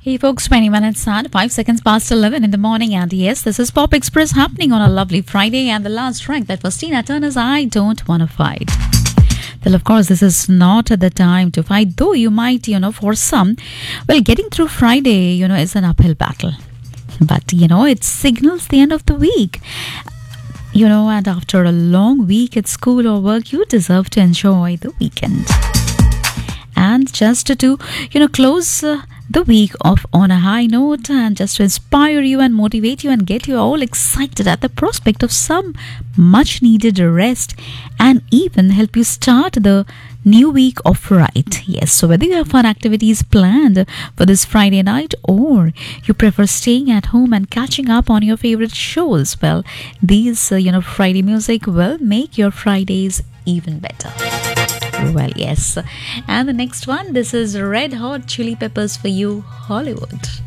Hey folks, 20 minutes and 5 seconds past 11 in the morning, and yes, this is Pop Express happening on a lovely Friday, and the last track that was Tina Turner's I Don't Wanna Fight. Well, of course, this is not the time to fight, though you might, for some, well, getting through Friday, is an uphill battle. But, it signals the end of the week. And after a long week at school or work, you deserve to enjoy the weekend. And just to close the week off on a high note, and just to inspire you and motivate you and get you all excited at the prospect of some much needed rest, and even help you start the new week off right. Yes, so whether you have fun activities planned for this Friday night, or you prefer staying at home and catching up on your favorite shows, well, these Friday music will make your Fridays even better. Well, yes. And the next one, this is Red Hot Chili Peppers for You, Hollywood.